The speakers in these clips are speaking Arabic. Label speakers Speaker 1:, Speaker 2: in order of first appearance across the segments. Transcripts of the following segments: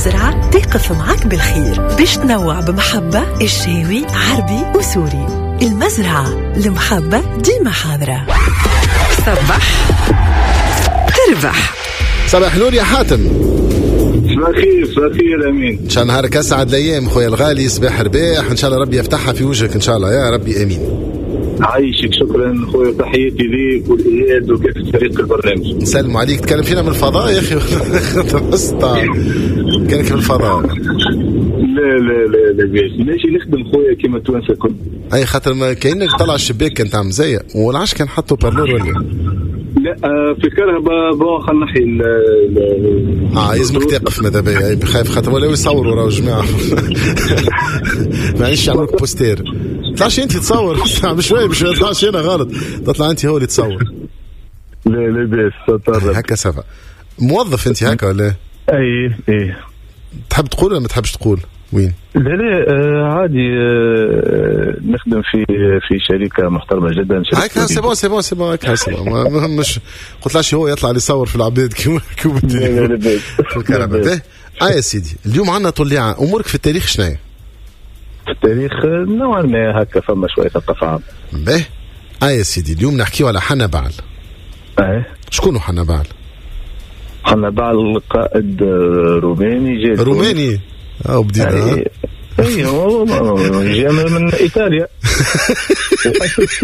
Speaker 1: المزرعة تقف معك بالخير باش تنوع بمحبة الشاوي عربي وسوري. المزرعة المحبة ديما حاضرة. صباح تربح.
Speaker 2: صباح نور يا حاتم.
Speaker 3: صباح خير امين.
Speaker 2: ان شاء الله نهارك اسعد الايام خويا الغالي. صباح رباح ان شاء الله ربي يفتحها في وجهك ان شاء الله يا ربي امين.
Speaker 3: عايشك شكرا خويا. تحياتي ليك والاياد وكيف فريق البرنامج.
Speaker 2: نسلم عليك. تكلم فينا من الفضاء يا اخي. كانك في الفضاء.
Speaker 3: لا باش ماشي نخدم خويا كيما توانسه كل.
Speaker 2: اي خاطر ما كانك طلع الشباك كان تاع مزية والعش كان حطوا بارلور ولا
Speaker 3: لا في الكهرباء بون خلينا نحي
Speaker 2: يلزمك تقف ماذا بيا بخايف خاطر ولا يصوروا راهو جماعه. معليش يعملوك بوستير. طلعش انت تصور بشوي باش ما تطلعش انا غلط. تطلع انت هو اللي تصور.
Speaker 3: لا باش
Speaker 2: هكا سافا. موظف انت هكا ولا
Speaker 3: اي
Speaker 2: تحب تقول ولا ما تحبش تقول وين؟
Speaker 3: لا عادي. نخدم في شركه محترمه جدا.
Speaker 2: هكا سي بون هكا مش قلت لاش هو يطلع يصور في العباد كيما في الكهرباء. يا سيدي اليوم عندنا طليعه. امورك في التاريخ شنو؟
Speaker 3: في التاريخ نوعا ما هكا فما شويه ثقافه عامه.
Speaker 2: باهي يا سيدي اليوم نحكيو على حنبعل. شكون حنبعل؟
Speaker 3: حنبعل قائد روماني جاي
Speaker 2: روماني بدينا
Speaker 3: جاء من ايطاليا. اسس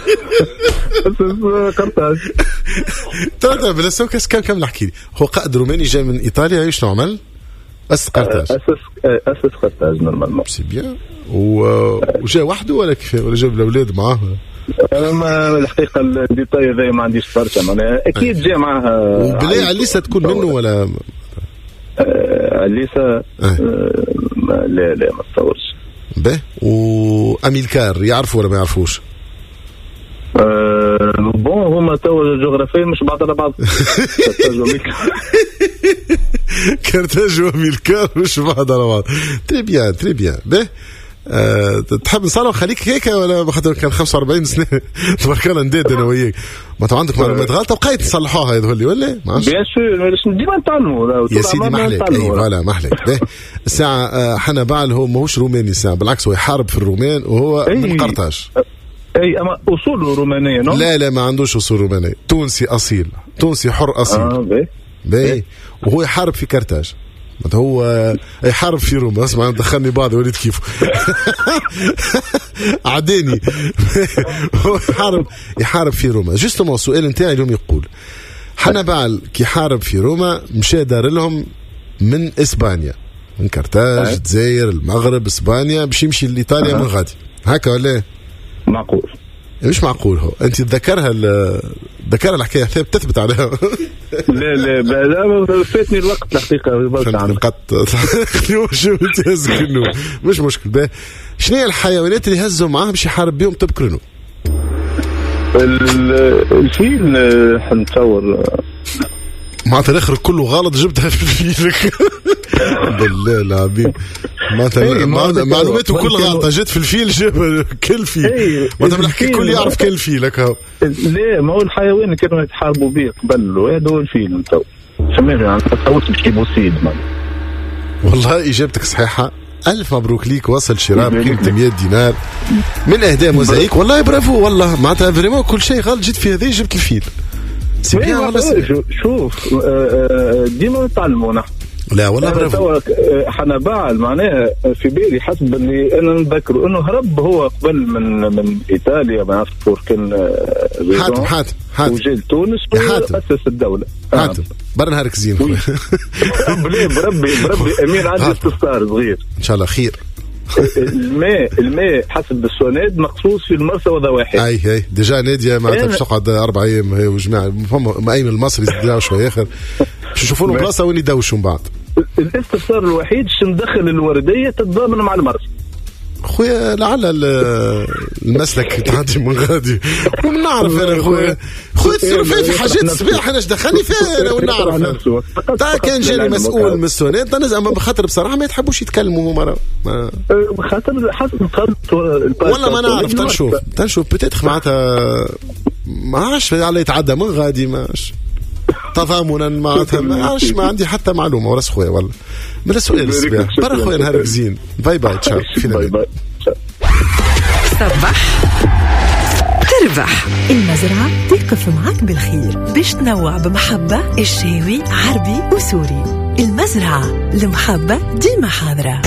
Speaker 3: قرطاج.
Speaker 2: ترى بلا سوكس كم نحكي لي. هو قائد روماني جاء من ايطاليا. شنو عمل؟ اسس قرطاج.
Speaker 3: اسس قرطاج نورمالمون.
Speaker 2: سي بيان. وجاء وحده ولا كيف ولا جاب الاولاد معاه؟
Speaker 3: ما الحقيقه الديتاي هذا ما عنديش برشا معناها. اكيد جاء معها.
Speaker 2: وبلا عليسه تكون منه ولا
Speaker 3: عليسه؟ لا ما تصورش.
Speaker 2: به واميلكار يعرفوا ولا ما يعرفوش؟
Speaker 3: بون هما تو جغرافيا مش بعض على بعض.
Speaker 2: كارتاج واميلكار مش بعض على بعض. تري بيان. به تحب نصالح خليك هيك ولا خاطر كان 45 سنه تبارك الله نداد انا وياك ما تو عندك معلومات غلطه بقيت تصلحوها هذول لي ولا ما عادش.
Speaker 3: بيان سور ديما نتعلموا
Speaker 2: يا سيدي محلك. اي فوالا محلك. الساعه حنبعل هو ماهوش روماني الساعه بالعكس هو يحارب في الرومان وهو من قرطاج.
Speaker 3: اي اما اصوله رومانيه نو؟
Speaker 2: لا ما عندوش اصول رومانيه. تونسي اصيل. تونسي حر اصيل. باهي وهو يحارب في قرطاج. هو يحارب في روما. اسمع دخلني بعض وليد كيف عداني. هو يحارب في روما. جوستومون السؤال نتاعي اليوم يقول حنبعل كي حارب في روما مشى دار لهم من اسبانيا من قرطاج الجزائر المغرب اسبانيا باش يمشي لايطاليا من غادي هكا ولا؟
Speaker 3: معقول.
Speaker 2: مش معقول. هو انت تذكرها الحكايه تثبت عليها؟
Speaker 3: لا فاتني الوقت الحقيقه.
Speaker 2: شو تهزكنو مش مشكل. شنو هي الحيوانات اللي هزوا معاه باش يحارب بهم تبكرنو؟
Speaker 3: الفيل حنتصور
Speaker 2: معناتها الاخر كله غلط جبتها في الفيل. بالله العظيم معلوماته كل غلطه جت في الفيل. جاب كل فيل معناتها نحكي كل يعرف كل فيل هكا.
Speaker 3: لا ما هو الحيوان اللي كانوا يتحاربوا به قبل وهذا هو الفيل. تو سمعني عن تصورت كيبو سيد.
Speaker 2: والله اجابتك صحيحه. ألف مبروك ليك. وصل شراء قيمته 100 دينار من اهداء موزايك. والله برافو والله معناتها فريمون كل شيء غلط. جيت في هذه جبت الفيل. سي بيان والله.
Speaker 3: شوف ديما نتعلموا نحن.
Speaker 2: لا والله برافو.
Speaker 3: حنبعل معناها في بالي حسب اللي انا نذكره انه هرب هو قبل من ايطاليا ما نعرف كان
Speaker 2: حاتم
Speaker 3: وجا لتونس واسس الدوله.
Speaker 2: حاتم بر نهارك زين خويا.
Speaker 3: بربي امين عندي استفسار صغير ان
Speaker 2: شاء الله خير.
Speaker 3: الماء حسب السوناد مخصوص في المرسى وضواحي.
Speaker 2: اي ديجا ناديه معناتها باش تقعد 4 ايام هي وجماعه فما ماين المصري يزيدوا شويه اخر باش يشوفوا له بلاصه وين يدوشوا من بعض.
Speaker 3: الاستفسار الوحيد ندخل الورديه تتضامن مع المرسى.
Speaker 2: خويا لعل المسلك تعدي من غادي ونعرف انا خويا تصير في حاجات الصباح انا ايش دخلني فيها انا ونعرف. كان جاني مسؤول من السونات انا بخاطر بصراحه ما يتحبوش يتكلموا هما
Speaker 3: بخاطر حسب
Speaker 2: والله ما نعرف. تنشوف بتاتخ معناتها ما عادش على يتعدى من غادي ماش تضامنا معناتها ما عندي حتى معلومة ولا خويا والله من السؤال الصباح برا خويا نهارك زين باي باي تشاو
Speaker 3: باي باي
Speaker 1: صباح تربح المزرعة تقف معك بالخير باش تنوع بمحبة الشهوي عربي وسوري. المزرعة المحبة ديما حاضرة.